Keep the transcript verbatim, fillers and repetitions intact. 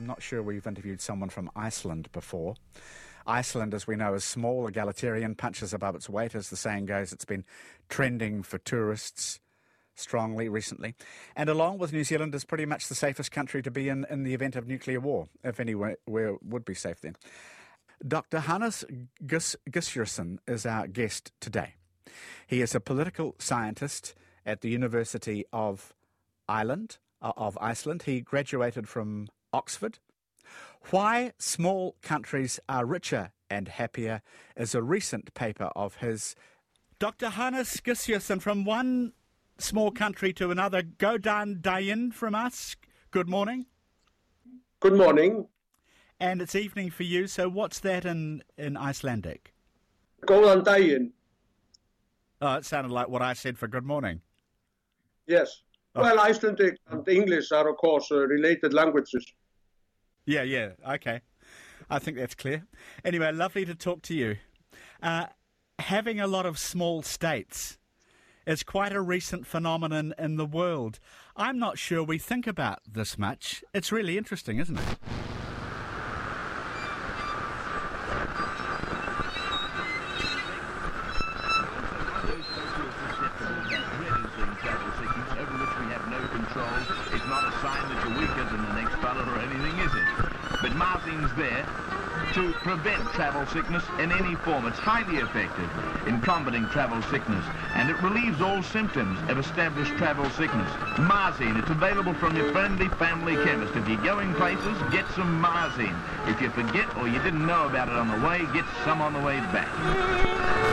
I'm not sure we've interviewed someone from Iceland before. Iceland, as we know, is small, egalitarian, punches above its weight, as the saying goes. It's been trending for tourists strongly recently. And along with New Zealand, is pretty much the safest country to be in in the event of nuclear war, if anywhere where would be safe then. Doctor Hannes Gus- Gussurson is our guest today. He is a political scientist at the University of Ireland, uh, of Iceland. He graduated from Oxford. Why Small Countries Are Richer and Happier is a recent paper of his. Doctor Hannes Gussurson, from one small country to another, Godan Dayin from us. Good morning. Good morning. And it's evening for you, so what's that in, in Icelandic? Godan Dayin. Oh, it sounded like what I said for good morning. Yes. Oh. Well, Icelandic and English are, of course, uh, related languages. Yeah, yeah, okay. I think that's clear. Anyway, lovely to talk to you. Uh, having a lot of small states is quite a recent phenomenon in the world. I'm not sure we think about this much. It's really interesting, isn't it? It's not a sign that you're weaker than the next fella or anything, is it? But Marzine's there to prevent travel sickness in any form. It's highly effective in combating travel sickness, and it relieves all symptoms of established travel sickness. Marzine, it's available from your friendly family chemist. If you're going places, get some Marzine. If you forget or you didn't know about it on the way, get some on the way back.